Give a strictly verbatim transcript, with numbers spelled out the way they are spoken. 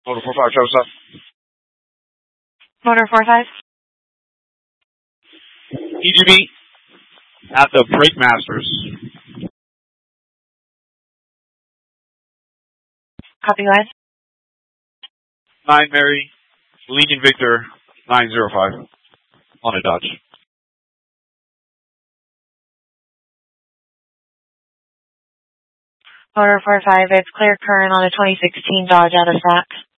Motor four five, travel stop. Motor four five. E G B at the Brake Masters. Copy line. nine Mary, Leading Victor, nine zero five on a Dodge. Motor four five, it's clear current on a twenty sixteen Dodge out of stock.